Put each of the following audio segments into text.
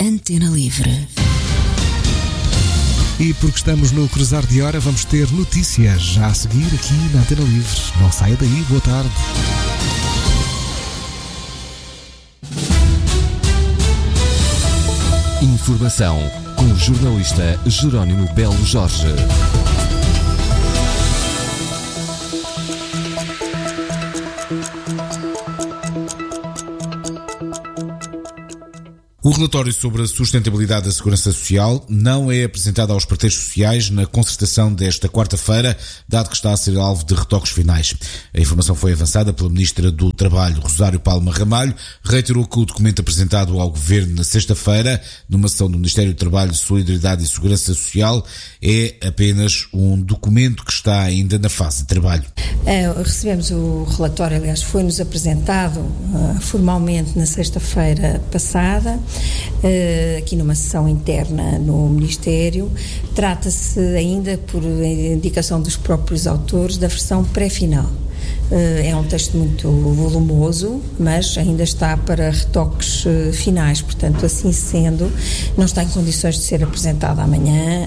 Antena Livre. E porque estamos no cruzar de hora, vamos ter notícias já a seguir aqui na Antena Livre. Não saia daí, boa tarde. Informação com o jornalista Jerónimo Belo Jorge. O relatório sobre a sustentabilidade da Segurança Social não é apresentado aos parceiros sociais na concertação desta quarta-feira, dado que está a ser alvo de retoques finais. A informação foi avançada pela Ministra do Trabalho, Rosário Palma Ramalho, reiterou que o documento apresentado ao Governo na sexta-feira, numa sessão do Ministério do Trabalho, Solidariedade e Segurança Social, é apenas um documento que está ainda na fase de trabalho. Recebemos o relatório, aliás, foi-nos apresentado formalmente na sexta-feira passada, aqui numa sessão interna no Ministério. Trata-se ainda, por indicação dos próprios autores, da versão pré-final. É um texto muito volumoso, mas ainda está para retoques finais, portanto, assim sendo, não está em condições de ser apresentado amanhã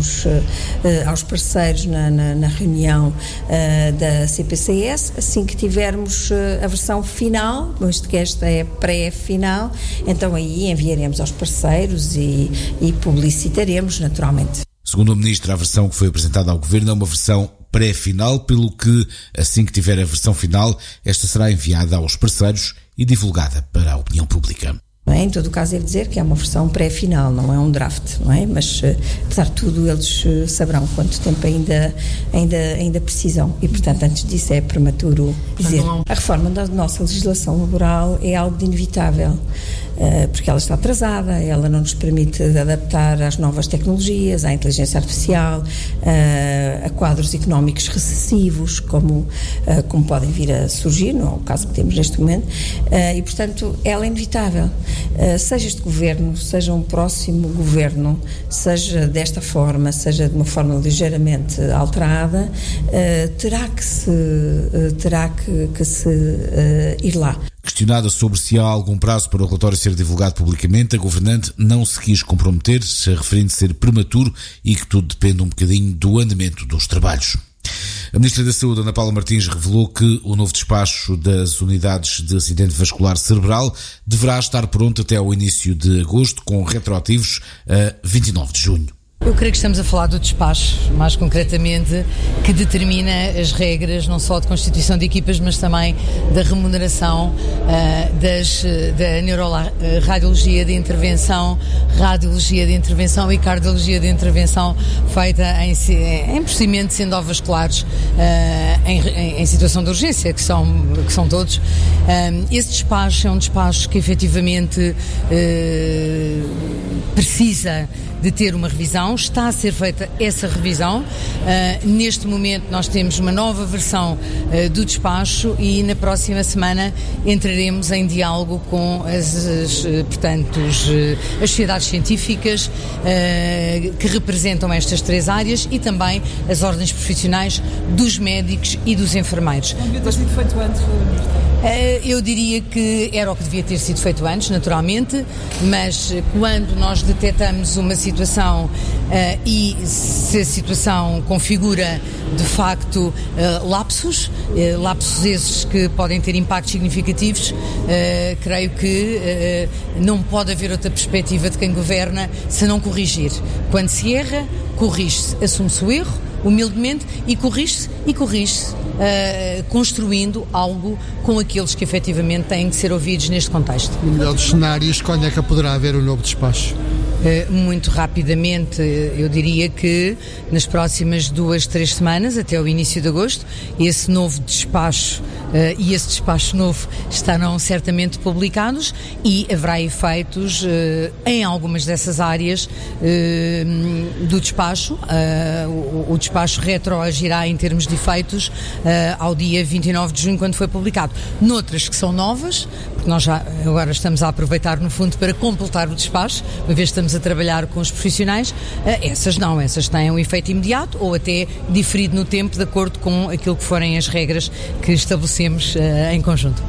aos parceiros na reunião da CPCS. Assim que tivermos a versão final, visto que esta é pré-final, então aí enviaremos aos parceiros e publicitaremos naturalmente. Segundo o Ministro, a versão que foi apresentada ao Governo é uma versão pré-final, pelo que, assim que tiver a versão final, esta será enviada aos parceiros e divulgada para a opinião pública. Em todo o caso, devo dizer que é uma versão pré-final, não é um draft, não é? Mas, apesar de tudo, eles saberão quanto tempo ainda precisam e, portanto, antes disso é prematuro dizer. A reforma da nossa legislação laboral é algo inevitável, porque ela está atrasada, ela não nos permite adaptar às novas tecnologias, à inteligência artificial, a quadros económicos recessivos, como podem vir a surgir, não é o caso que temos neste momento, e, portanto, ela é inevitável. Seja este governo, seja um próximo governo, seja desta forma, seja de uma forma ligeiramente alterada, terá que se ir lá. Questionada sobre se há algum prazo para o relatório ser divulgado publicamente, a governante não se quis comprometer, referindo ser prematuro e que tudo depende um bocadinho do andamento dos trabalhos. A Ministra da Saúde, Ana Paula Martins, revelou que o novo despacho das unidades de acidente vascular cerebral deverá estar pronto até ao início de agosto, com retroativos a 29 de junho. Eu creio que estamos a falar do despacho, mais concretamente, que determina as regras não só de constituição de equipas, mas também da remuneração da neuroradiologia de intervenção, radiologia de intervenção e cardiologia de intervenção feita em procedimento de endovasculares em situação de urgência, que são todos. Esse despacho é um despacho que efetivamente precisa de ter uma revisão, está a ser feita essa revisão. Neste momento nós temos uma nova versão do despacho e na próxima semana entraremos em diálogo com as sociedades científicas que representam estas três áreas e também as ordens profissionais dos médicos e dos enfermeiros. Não devia ter sido feito antes, eu diria que era o que devia ter sido feito antes, naturalmente, mas quando nós detectamos uma situação e se a situação configura de facto lapsos esses que podem ter impactos significativos, creio que não pode haver outra perspectiva de quem governa se não corrigir. Quando se erra, corrige-se, assume-se o erro humildemente e corrige-se construindo algo com aqueles que efetivamente têm que ser ouvidos neste contexto. No melhor dos cenários, quando é que poderá haver um novo despacho? Muito rapidamente, eu diria que nas próximas 2-3 semanas, até o início de agosto, esse novo despacho e esse despacho novo estarão certamente publicados e haverá efeitos em algumas dessas áreas do despacho. O despacho retroagirá em termos de efeitos ao dia 29 de junho, quando foi publicado. Noutras que são novas, porque nós já agora estamos a aproveitar no fundo para completar o despacho, uma vez estamos a trabalhar com os profissionais, essas têm um efeito imediato ou até diferido no tempo, de acordo com aquilo que forem as regras que estabelecemos em conjunto.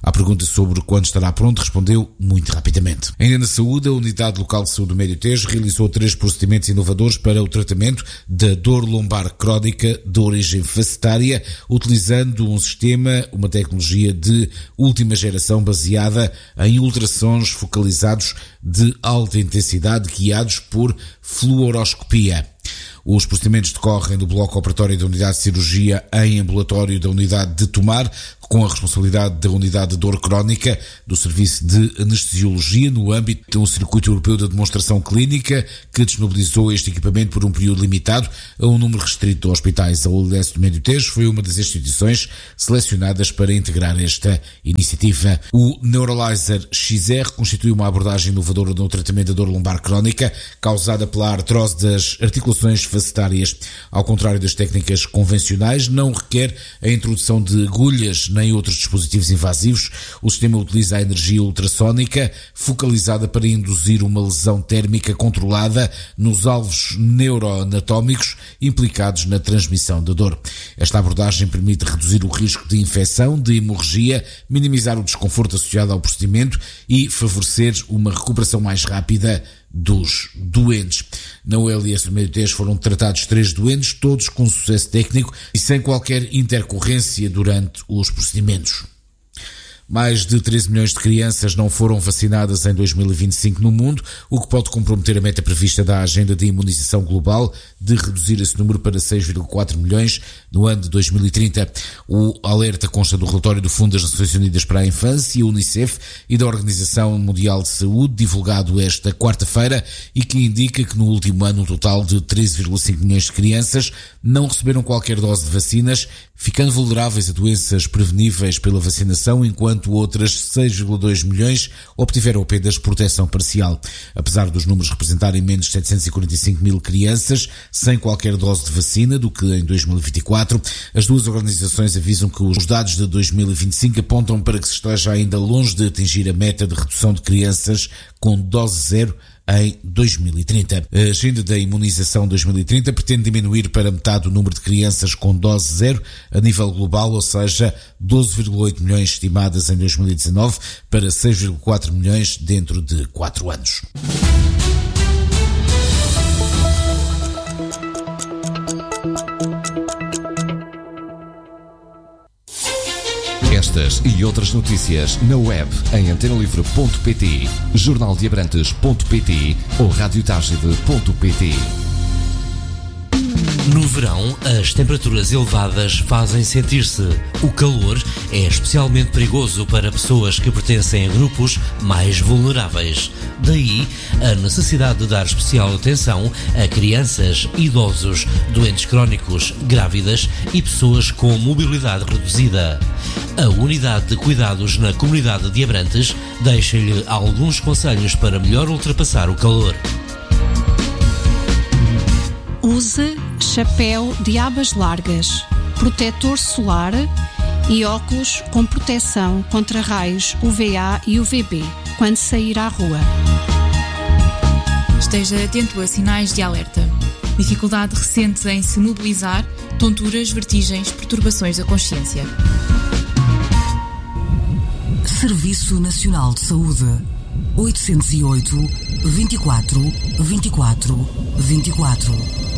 À pergunta sobre quando estará pronto, respondeu muito rapidamente. Ainda na saúde, a Unidade Local de Saúde do Médio Tejo realizou 3 procedimentos inovadores para o tratamento da dor lombar crónica de origem facetária, utilizando um sistema, uma tecnologia de última geração baseada em ultrassons focalizados de alta intensidade guiados por fluoroscopia. Os procedimentos decorrem do bloco operatório da Unidade de Cirurgia em ambulatório da Unidade de Tomar, com a responsabilidade da Unidade de Dor Crónica do Serviço de Anestesiologia no âmbito de um circuito europeu de demonstração clínica que disponibilizou este equipamento por um período limitado a um número restrito de hospitais. A ULS do Médio Tejo foi uma das instituições selecionadas para integrar esta iniciativa. O Neuralizer XR constitui uma abordagem inovadora no tratamento da dor lombar crónica causada pela artrose das articulações facetárias. Ao contrário das técnicas convencionais, não requer a introdução de agulhas nem outros dispositivos invasivos. O sistema utiliza a energia ultrassónica focalizada para induzir uma lesão térmica controlada nos alvos neuroanatómicos implicados na transmissão da dor. Esta abordagem permite reduzir o risco de infecção, de hemorragia, minimizar o desconforto associado ao procedimento e favorecer uma recuperação mais rápida dos doentes. Na ULS do Médio Tejo foram tratados 3 doentes, todos com sucesso técnico e sem qualquer intercorrência durante os procedimentos. Mais de 13 milhões de crianças não foram vacinadas em 2025 no mundo, o que pode comprometer a meta prevista da Agenda de Imunização Global de reduzir esse número para 6,4 milhões no ano de 2030. O alerta consta do relatório do Fundo das Nações Unidas para a Infância, UNICEF, e da Organização Mundial de Saúde, divulgado esta quarta-feira, e que indica que no último ano um total de 13,5 milhões de crianças não receberam qualquer dose de vacinas, ficando vulneráveis a doenças preveníveis pela vacinação, enquanto outras 6,2 milhões obtiveram apenas proteção parcial. Apesar dos números representarem menos de 745 mil crianças sem qualquer dose de vacina do que em 2024, as duas organizações avisam que os dados de 2025 apontam para que se esteja ainda longe de atingir a meta de redução de crianças com dose zero em 2030. A Agenda da Imunização 2030 pretende diminuir para metade o número de crianças com dose zero a nível global, ou seja, 12,8 milhões estimadas em 2019 para 6,4 milhões dentro de 4 anos. Estas e outras notícias na web em antenalivre.pt, jornaldeabrantes.pt ou radiotagide.pt. No verão, as temperaturas elevadas fazem sentir-se. O calor é especialmente perigoso para pessoas que pertencem a grupos mais vulneráveis. Daí, a necessidade de dar especial atenção a crianças, idosos, doentes crónicos, grávidas e pessoas com mobilidade reduzida. A Unidade de Cuidados na Comunidade de Abrantes deixa-lhe alguns conselhos para melhor ultrapassar o calor. Use chapéu de abas largas, protetor solar e óculos com proteção contra raios UVA e UVB quando sair à rua. Esteja atento a sinais de alerta. Dificuldade recente em se mobilizar, tonturas, vertigens, perturbações da consciência. Serviço Nacional de Saúde. 808 24 24 24.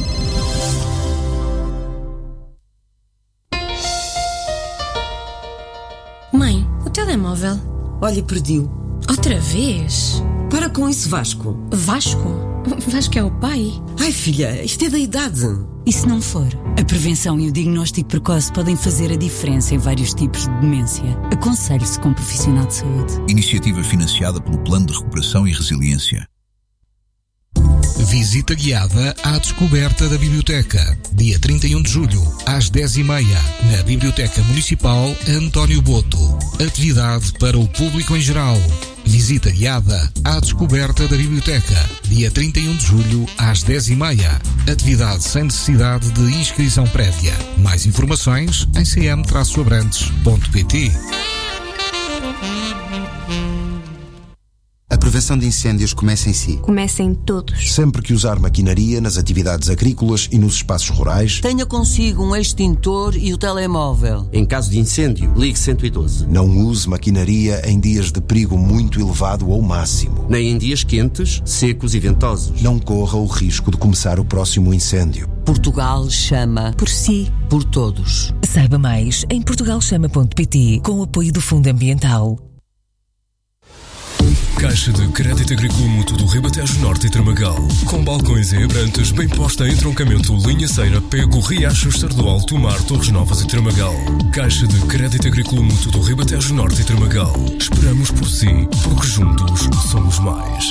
Mãe, o telemóvel. Olha, perdi-o. Outra vez? Para com isso, Vasco. Vasco? Vasco é o pai? Ai, filha, isto é da idade. E se não for? A prevenção e o diagnóstico precoce podem fazer a diferença em vários tipos de demência. Aconselhe-se com um profissional de saúde. Iniciativa financiada pelo Plano de Recuperação e Resiliência. Visita guiada à descoberta da Biblioteca. Dia 31 de julho, às 10h30, na Biblioteca Municipal António Boto. Atividade para o público em geral. Visita guiada à descoberta da Biblioteca. Dia 31 de julho, às 10h30. Atividade sem necessidade de inscrição prévia. Mais informações em cm-abrantes.pt. prevenção de incêndios começa em si. Começa em todos. Sempre que usar maquinaria nas atividades agrícolas e nos espaços rurais, tenha consigo um extintor e o telemóvel. Em caso de incêndio, ligue 112. Não use maquinaria em dias de perigo muito elevado ou máximo. Nem em dias quentes, secos e ventosos. Não corra o risco de começar o próximo incêndio. Portugal chama por si, por todos. Saiba mais em portugalchama.pt com o apoio do Fundo Ambiental. Caixa de Crédito Agrícola Mútuo do Ribatejo Norte e Tramagal. Com balcões e abrantes bem posta em entroncamento Linha Ceira, Pego, Riachos, Sardual, Tomar, Torres Novas e Tramagal. Caixa de Crédito Agrícola Mútuo do Ribatejo Norte e Tramagal. Esperamos por si, porque juntos somos mais.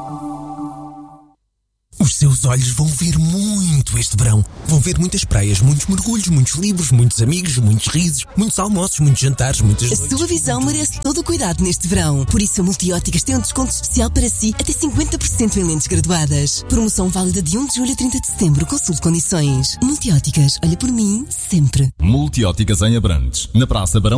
Os seus olhos vão ver muito este verão. Vão ver muitas praias, muitos mergulhos, muitos livros, muitos amigos, muitos risos, muitos almoços, muitos jantares, muitas noites. A sua visão merece todo o cuidado neste verão. Por isso a Multióticas tem um desconto especial para si, até 50% em lentes graduadas. Promoção válida de 1 de julho a 30 de setembro. Consulte condições. Multióticas, olha por mim, sempre. Multióticas em Abrantes, na Praça Barão